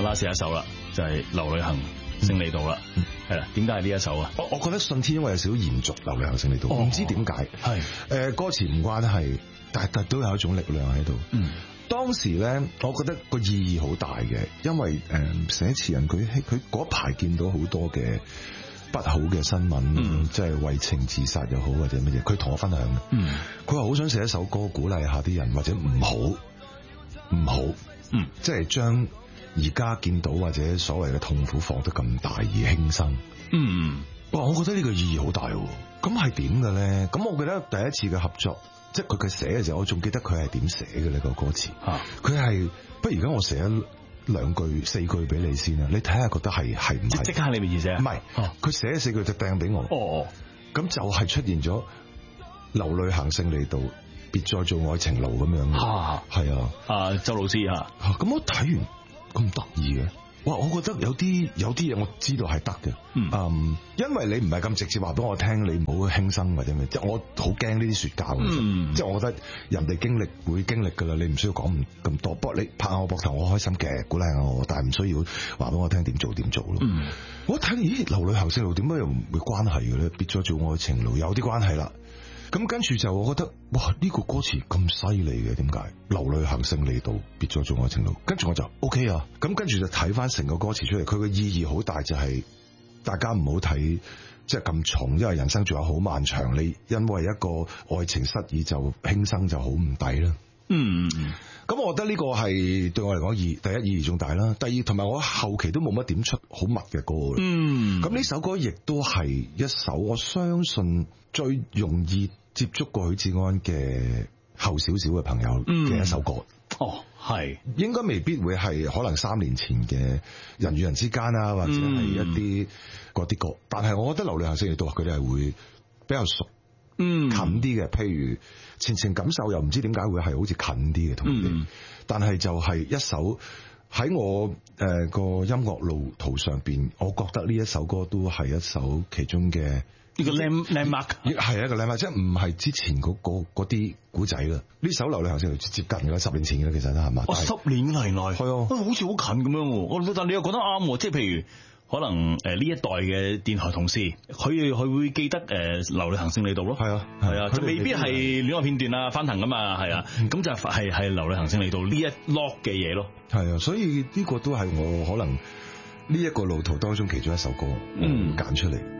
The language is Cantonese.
last 一首啦，就係劉旅行勝利道啦，係啦。點解係呢一首啊？ 我覺得信天因為有少少延續劉旅行勝利道，唔知點解。係歌詞唔關係，但都有一種力量喺度。當時咧，我覺得個意義好大嘅，因為寫詞人佢嗰排見到好多嘅不好嘅新聞，即係為情自殺又好或者乜嘢，佢同我分享嘅。佢話好想寫一首歌鼓勵下啲人，或者唔好，即係將而家見到或者所謂嘅痛苦放得咁大而輕生。哇！我覺得呢個意義好大。咁係點嘅咧？咁我記得第一次嘅合作。即係佢寫嘅時候，我仲記得佢係點寫嘅呢個歌詞。佢係不如而家我寫2句4句俾你先啦，你睇下覺得係唔係？即刻你嘅意思啊？ 唔係，佢寫4句就掟俾我。咁就係出現咗劉旅行勝利道，別再做愛情路咁樣。係啊， 周老師啊。 咁我睇完咁得意嘅。哇！我覺得有啲嘢我知道係得嘅，因為你唔係咁直接話俾我聽，你唔好輕生或者咩，即係我好驚呢啲說教，即係我覺得人哋會經歷噶啦，你唔需要講咁多。不過你拍我膊頭，我開心嘅，鼓勵下我，但係唔需要話俾我聽點做咯。我睇咦，劉旅行勝利道點解又唔會關係嘅咧？別再做愛情路有啲關係啦。咁跟住就我覺得哇，呢個歌詞咁犀利嘅，點解劉旅行勝利道，別再做愛情路？跟住我就 OK 啊。咁跟住就睇翻成個歌詞出嚟，佢嘅意義好大，就係大家唔好睇即係咁重，因為人生仲有好漫長。你因為一個愛情失意就輕生就好唔抵啦。咁我覺得呢個係對我嚟講第一意義重大啦。第二，同埋我後期都冇乜點出好密嘅歌。咁呢首歌亦都係一首我相信最容易接觸過許志安嘅後少少嘅朋友嘅一首歌。係應該未必會係可能3年前嘅人與人之間啊，或者係一啲嗰啲歌。但係我覺得劉旅行勝利道佢哋係會比較熟。近啲嘅，譬如前程感受又唔知點解會係好似近啲嘅同啲，但係就係一首喺我個音樂路途上邊，我覺得呢一首歌都係一首其中嘅呢個 landmark， 係一個 landmark， 即係唔係之前嗰啲古仔啦。呢首劉旅行勝利道接近嘅10年前嘅啦，其實係嘛 ？10年嚟內係啊， 好似好近咁樣。但你又覺得啱，即係譬如。可能呢一代嘅電台同事，佢會記得劉旅行勝利道咯。係啊，就未必係戀愛片段啊、翻騰噶嘛，係啊，咁就係劉旅行勝利道呢一 lock 嘅嘢咯。 係啊，所以呢個都係我可能呢一個路途當中其中一首歌揀出嚟。